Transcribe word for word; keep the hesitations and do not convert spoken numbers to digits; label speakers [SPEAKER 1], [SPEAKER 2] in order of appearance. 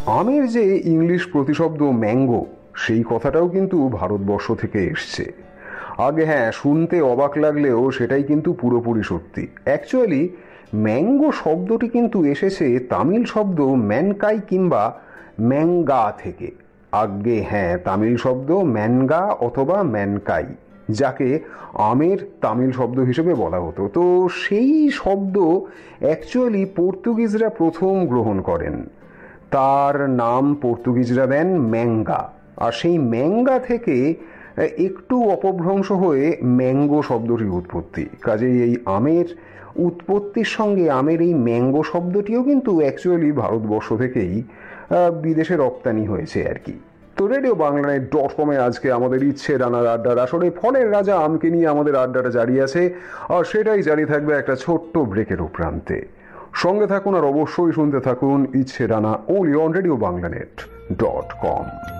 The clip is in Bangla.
[SPEAKER 1] আমের যে ইংলিশ প্রতিশব্দ ম্যাঙ্গো, সেই কথাটাও কিন্তু ভারতবর্ষ থেকে এসছে। আগে হ্যাঁ, শুনতে অবাক লাগলেও সেটাই কিন্তু পুরোপুরি সত্যি। অ্যাকচুয়ালি ম্যাঙ্গো শব্দটি কিন্তু এসেছে তামিল শব্দ ম্যানকাই কিংবা ম্যাঙ্গা থেকে। আগে হ্যাঁ, তামিল শব্দ ম্যানগা অথবা ম্যানকাই, যাকে আমের তামিল শব্দ হিসেবে বলা হতো। তো সেই শব্দ অ্যাকচুয়ালি পর্তুগিজরা প্রথম গ্রহণ করেন। তার নাম পর্তুগিজরা দেন ম্যাঙ্গা, আর সেই ম্যাঙ্গা থেকে একটু অপভ্রংশ হয়ে ম্যাঙ্গো শব্দটির উৎপত্তি। কাজেই এই আমের উৎপত্তির সঙ্গে আমের এই ম্যাঙ্গো শব্দটিও কিন্তু অ্যাকচুয়ালি ভারতবর্ষ থেকেই বিদেশে রপ্তানি হয়েছে আর কি। তো রেডিও বাংলায় ডট কমে আজকে আমাদের ইচ্ছে রানার আড্ডার আসলে ফলের রাজা আমকে নিয়ে আমাদের আড্ডাটা জারি আছে, আর সেটাই জারি থাকবে একটা ছোট্ট ব্রেকের প্রান্তে। সঙ্গে থাকুন আর অবশ্যই শুনতে থাকুন ইচ্ছে Rana only on radio Bangla net dot com.